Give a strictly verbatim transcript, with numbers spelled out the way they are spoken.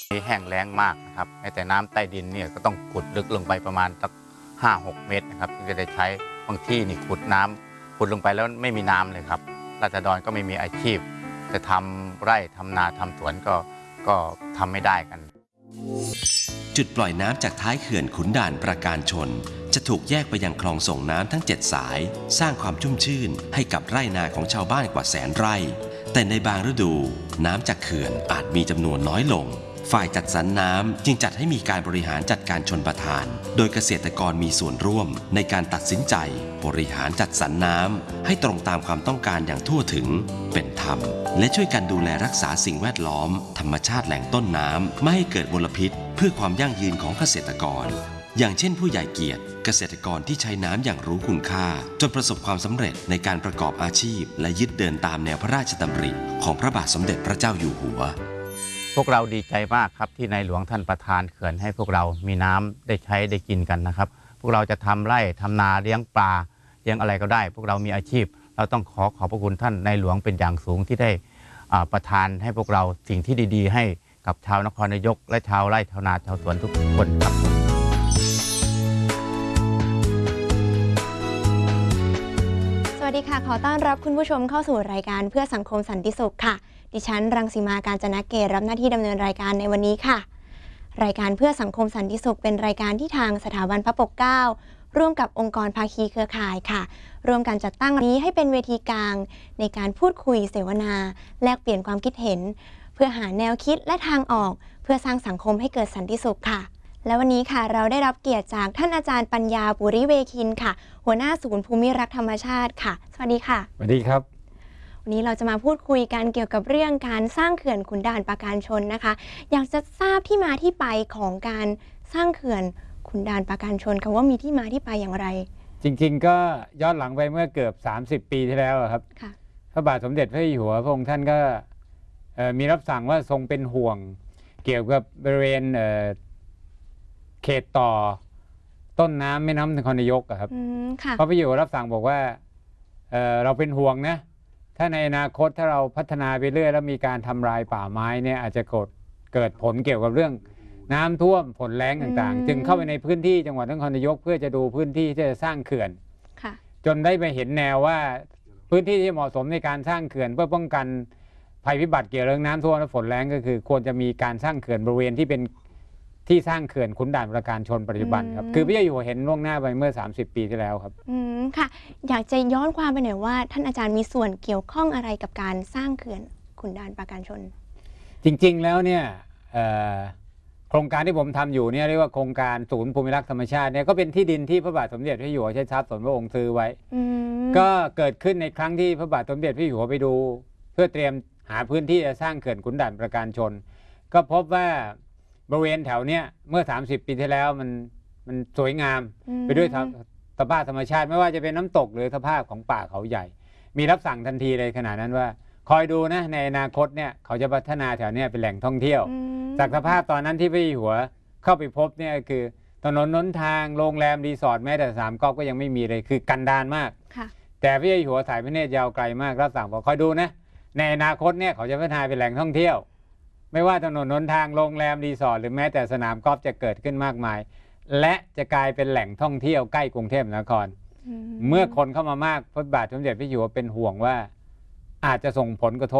แห้งแล้งมากนะครับแต่น้ำใต้ดินเนี่ยก็ต้องขุดลึกลงไปประมาณสักห้าหกเมตรนะครับถึงจะได้ใช้บางที่นี่ขุดน้ำขุดลงไปแล้วไม่มีน้ำเลยครับราษฎรก็ไม่มีอาชีพจะทำไร่ทำนาทำสวนก็ก็ทำไม่ได้กันจุดปล่อยน้ำจากท้ายเขื่อนขุนด่านประการชนจะถูกแยกไปยังคลองส่งน้ำทั้งเจ็ดสายสร้างความชุ่มชื่นให้กับไร่นาของชาวบ้านกว่าแสนไร่แต่ในบางฤดูน้ำจากเขื่อนอาจมีจำนวนน้อยลงฝ่ายจัดสรรน้ำจึงจัดให้มีการบริหารจัดการชลประทานโดยเกษตรกรมีส่วนร่วมในการตัดสินใจบริหารจัดสรรน้ำให้ตรงตามความต้องการอย่างทั่วถึงเป็นธรรมและช่วยกันดูแลรักษาสิ่งแวดล้อมธรรมชาติแหล่งต้นน้ำไม่ให้เกิดมลพิษเพื่อความยั่งยืนของเกษตรกรอย่างเช่นผู้ใหญ่เกียรติเกษตรกรที่ใช้น้ำอย่างรู้คุณค่าจนประสบความสำเร็จในการประกอบอาชีพและยึดเดินตามแนวพระราชดำริของพระบาทสมเด็จพระเจ้าอยู่หัวพวกเราดีใจมากครับที่ในหลวงท่านประทานเขื่อนให้พวกเรามีน้ำได้ใช้ได้กินกันนะครับพวกเราจะทำไร่ทำนาเลี้ยงปลาเลี้ยงอะไรก็ได้พวกเรามีอาชีพเราต้องขอขอบพระคุณท่านในหลวงเป็นอย่างสูงที่ได้ประทานให้พวกเราสิ่งที่ดีๆให้กับชาวนครนายกและชาวไร่ชาวนาชาวสวนทุกคนครับสวัสดีค่ะขอต้อนรับคุณผู้ชมเข้าสู่รายการเพื่อสังคมสันติสุขค่ะดิฉันรังสีมาการจนะเกตรับหน้าที่ดำเนินรายการในวันนี้ค่ะรายการเพื่อสังคมสันติสุขเป็นรายการที่ทางสถาบันพระปกเกล้าร่วมกับองค์กรภาคีเครือข่ายค่ะร่วมกันจัดตั้งนี้ให้เป็นเวทีกลางในการพูดคุยเสวนาแลกเปลี่ยนความคิดเห็นเพื่อหาแนวคิดและทางออกเพื่อสร้างสังคมให้เกิดสันติสุขค่ะและวันนี้ค่ะเราได้รับเกียรติจากท่านอาจารย์ปัญญาปุริเวคินค่ะหัวหน้าศูนย์ภูมิรักธรรมชาติค่ะสวัสดีค่ะสวัสดีครับวันนี้เราจะมาพูดคุยกันเกี่ยวกับเรื่องการสร้างเขื่อนขุนด่านปราการชนนะคะอยากจะทราบที่มาที่ไปของการสร้างเขื่อนขุนด่านปราการชนคำว่ามีที่มาที่ไปอย่างไรจริงๆก็ย้อนหลังไปเมื่อเกือบสามสิบปีที่แล้วครับพระบาทสมเด็จพระเจ้าอยู่หัวพระองค์ท่านก็มีรับสั่งว่าทรงเป็นห่วงเกี่ยวกับบริเวณเขตต่อต้นน้ำแม่น้ำนครนายกครับพระพระอยู่รับสั่งบอกว่าเ, เราเป็นห่วงนะถ้าในอนาคตถ้าเราพัฒนาไปเรื่อยแล้วมีการทำลายป่าไม้เนี่ยอาจจะเกิดเกิดผลเกี่ยวกับเรื่องน้ำท่วมฝนแล้งต่างๆจึงเข้าไปในพื้นที่จังหวัดนครนายกเพื่อจะดูพื้นที่ที่จะสร้างเขื่อนจนได้ไปเห็นแนวว่าพื้นที่ที่เหมาะสมในการสร้างเขื่อนเพื่อป้องกันภัยพิบัติเกี่ยวกับเรื่องน้ำท่วมและฝนแล้งก็คือควรจะมีการสร้างเขื่อนบริเวณที่เป็นที่สร้างเขื่อนขุนด่านปราการชนปัจจุบันครับคือพระเจ้าอยู่หัวเห็นล่วงหน้าไปเมื่อสามสิบปีที่แล้วครับอืมค่ะอยากจะย้อนความไปหน่อยว่าท่านอาจารย์มีส่วนเกี่ยวข้องอะไรกับการสร้างเขื่อนขุนด่านปราการชนจริงๆแล้วเนี่ยโครงการที่ผมทำอยู่เนี่ยเรียกว่าโครงการศูนย์ภูมิรักษ์ธรรมชาติเนี่ยก็เป็นที่ดินที่พระบาทสมเด็จพระอยู่หัวใช้ทรัพย์ส่วนพระองค์ซื้อไว้ก็เกิดขึ้นในครั้งที่พระบาทสมเด็จพระอยู่หัวไปดูเพื่อเตรียมหาพื้นที่จะสร้างเขื่อนขุนด่านปราการชนก็พบว่าบริเวณแถวเนี้ยเมื่อสามสิบปีที่แล้วมันมันสวยงามไปด้วยสภาพธรรมชาติไม่ว่าจะเป็นน้ำตกหรือสภาพของป่าเขาใหญ่มีรับสั่งทันทีเลยขณะนั้นว่าคอยดูนะในอนาคตเนี่ยเขาจะพัฒนาแถวเนี้ยเป็นแหล่งท่องเที่ยวจากสภาพตอนนั้นที่พี่หัวเข้าไปพบเนี่ยคือถนนน้นทางโรงแรมรีสอร์ทแม้แต่สามก๊อกก็ยังไม่มีเลยคือกันดารมากแต่พี่หัวสายพระเนตรยาวไกลมากรับสั่งบอกคอยดูนะในอนาคตเนี่ยเขาจะพัฒนาเป็นแหล่งท่องเที่ยวไม่ว่าถนนหนทางโรงแรมรีสอร์ทหรือแม้แต่สนามกอล์ฟจะเกิดขึ้นมากมายและจะกลายเป็นแหล่งท่องเที่ยวใกล้กรุงเทพมหานครเมื่อคนเข้ามามากพระบาทสมเด็จพระอยู่หัวเป็นห่วงว่าอาจจะส่งผลกระทบ